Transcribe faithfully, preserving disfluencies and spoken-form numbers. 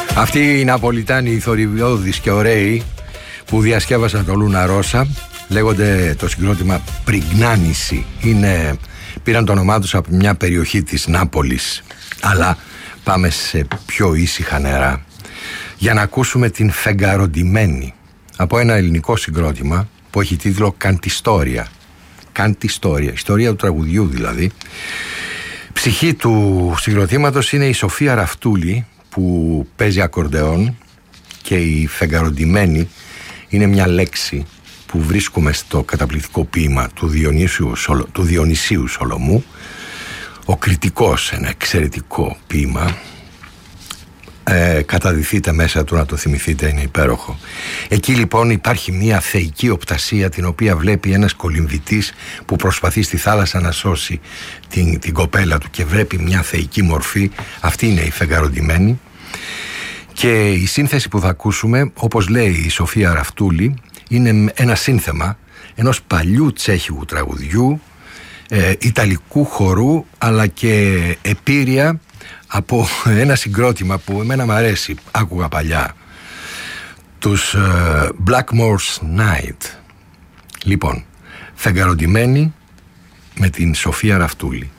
Αυτοί οι Ναπολιτάνοι, οι θορυβιώδεις και ωραίοι που διασκεύασαν το Λούνα Ρώσα, λέγονται το συγκρότημα Πριγνάνηση. Είναι, πήραν το όνομά τους από μια περιοχή της Νάπολης. Αλλά πάμε σε πιο ήσυχα νερά για να ακούσουμε την Φεγγαροντημένη, από ένα ελληνικό συγκρότημα που έχει τίτλο Καντιστόρια. Καντιστόρια, ιστορία του τραγουδιού δηλαδή. Ψυχή του συγκροτήματος είναι η Σοφία Ραφτούλη, που παίζει ακορντεόν, και η Φεγγαροντημένη είναι μια λέξη που βρίσκουμε στο καταπληκτικό ποίημα του Διονύσιου, του Διονυσίου Σολομού, ο Κριτικός, ένα εξαιρετικό ποίημα. Ε, καταδυθείτε μέσα του να το θυμηθείτε, είναι υπέροχο. Εκεί λοιπόν υπάρχει μια θεϊκή οπτασία, την οποία βλέπει ένας κολυμβητής που προσπαθεί στη θάλασσα να σώσει την, την κοπέλα του και βλέπει μια θεϊκή μορφή. Αυτή είναι η Φεγγαροντημένη. Και η σύνθεση που θα ακούσουμε, όπως λέει η Σοφία Ραφτούλη, είναι ένα σύνθεμα ενός παλιού τσέχικου τραγουδιού, ε, ιταλικού χορού, αλλά και επίρρεια από ένα συγκρότημα που εμένα μου αρέσει, άκουγα παλιά, τους uh, Blackmore's Night. Λοιπόν, Φεγγαροντημένη με την Σοφία Ραφτούλη.